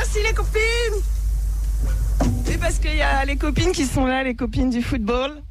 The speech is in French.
aussi les copines. Oui, parce qu'il y a les copines qui sont là, les copines du football.